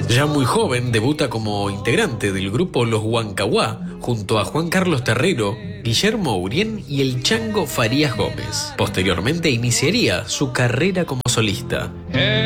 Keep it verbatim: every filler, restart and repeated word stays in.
Ya muy joven debuta como integrante del grupo Los Huancahuá, junto a Juan Carlos Terrero, Guillermo Urien y el Chango Farías Gómez. Posteriormente iniciaría su carrera como solista.